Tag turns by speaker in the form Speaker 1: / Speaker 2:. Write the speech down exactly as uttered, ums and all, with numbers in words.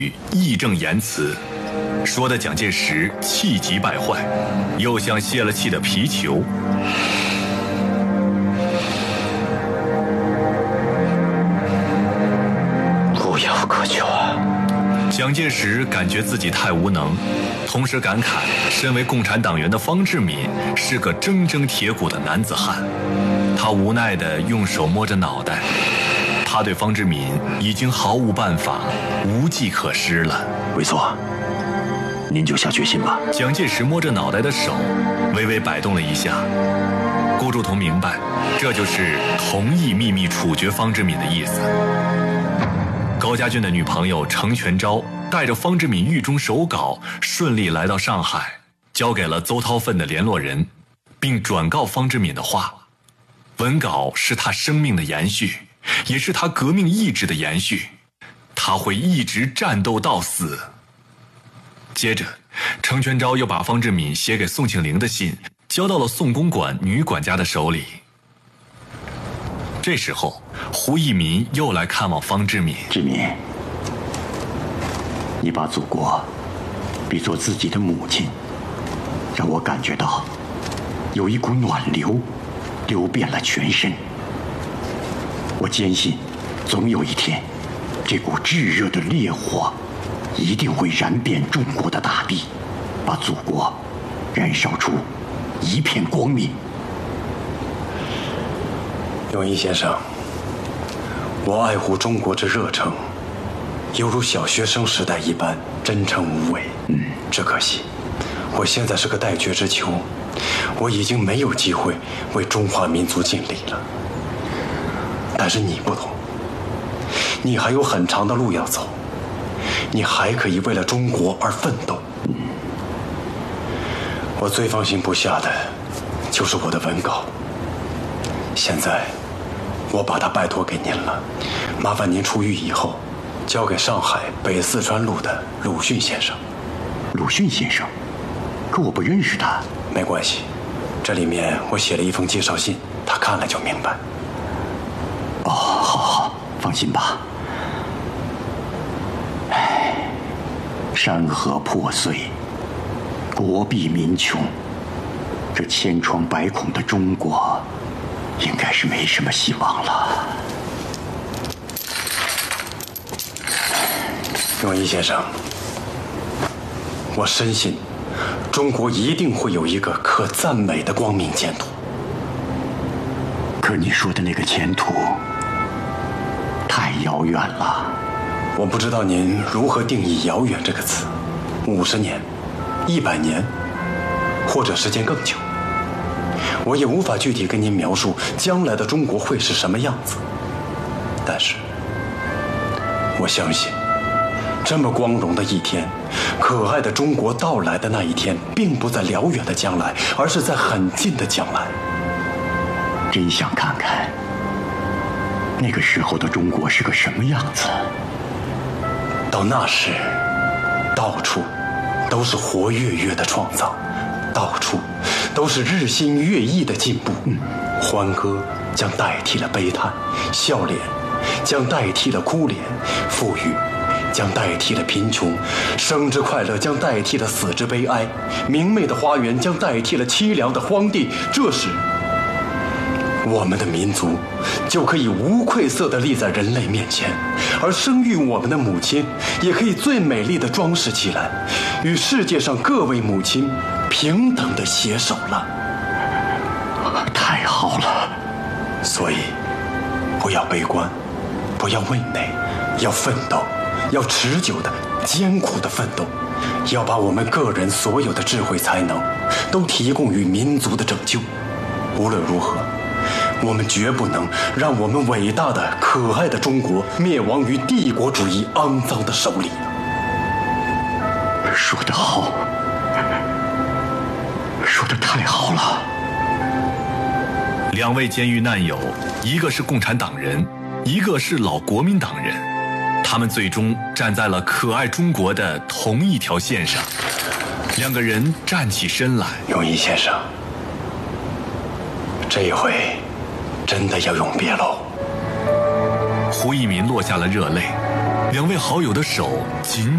Speaker 1: 义正言辞，说的蒋介石气急败坏，又像泄了气的皮球。
Speaker 2: 无药可救啊！
Speaker 1: 蒋介石感觉自己太无能，同时感慨身为共产党员的方志敏是个铮铮铁骨的男子汉。他无奈地用手摸着脑袋，他对方志敏已经毫无办法，无计可施了。
Speaker 2: 委座，您就下决心吧。
Speaker 1: 蒋介石摸着脑袋的手微微摆动了一下。顾祝同明白，这就是同意秘密处决方志敏的意思。高家俊的女朋友程全昭带着方志敏狱中手稿顺利来到上海，交给了邹韬奋的联络人，并转告方志敏的话。文稿是他生命的延续，也是他革命意志的延续，他会一直战斗到死。接着，程全昭又把方志敏写给宋庆龄的信交到了宋公馆女管家的手里。这时候，胡一民又来看望方志敏。
Speaker 2: 志敏，你把祖国比作自己的母亲，让我感觉到有一股暖流流遍了全身。我坚信，总有一天，这股炙热的烈火一定会燃遍中国的大地，把祖国燃烧出一片光明。
Speaker 3: 永义先生，我爱护中国之热诚，犹如小学生时代一般真诚无畏。
Speaker 2: 嗯，
Speaker 3: 只可惜，我现在是个待决之囚，我已经没有机会为中华民族尽力了。但是你不同，你还有很长的路要走，你还可以为了中国而奋斗。
Speaker 2: 嗯，
Speaker 3: 我最放心不下的就是我的文稿，现在我把它拜托给您了，麻烦您出狱以后交给上海北四川路的鲁迅先生。
Speaker 2: 鲁迅先生？可我不认识他。
Speaker 3: 没关系，这里面我写了一封介绍信，他看了就明白。
Speaker 2: 哦，好好，放心吧。唉，山河破碎，国弊民穷，这千疮百孔的中国应该是没什么希望了。
Speaker 3: 永义先生，我深信中国一定会有一个可赞美的光明前途。
Speaker 2: 可你说的那个前途太遥远了。
Speaker 3: 我不知道您如何定义遥远这个词，五十年、一百年，或者时间更久，我也无法具体跟您描述将来的中国会是什么样子。但是我相信，这么光荣的一天，可爱的中国到来的那一天，并不在辽远的将来，而是在很近的将来。
Speaker 2: 真想看看那个时候的中国是个什么样子。
Speaker 3: 到那时，到处都是活跃跃的创造，到处都是日新月异的进步。嗯，欢歌将代替了悲叹，笑脸将代替了哭脸，富裕将代替了贫穷，生之快乐将代替了死之悲哀，明媚的花园将代替了凄凉的荒地。这时，我们的民族就可以无愧色地立在人类面前，而生育我们的母亲也可以最美丽地装饰起来，与世界上各位母亲平等地携手了。
Speaker 2: 太好了！
Speaker 3: 所以，不要悲观，不要畏馁，要奋斗，要持久的、艰苦的奋斗，要把我们个人所有的智慧才能都提供于民族的拯救。无论如何，我们绝不能让我们伟大的、可爱的中国灭亡于帝国主义肮脏的手里。
Speaker 2: 说得好，说得太好了。
Speaker 1: 两位监狱难友，一个是共产党人，一个是老国民党人，他们最终站在了可爱中国的同一条线上。两个人站起身来。
Speaker 3: 永义先生，这一回真的要永别喽。
Speaker 1: 胡一民落下了热泪，两位好友的手紧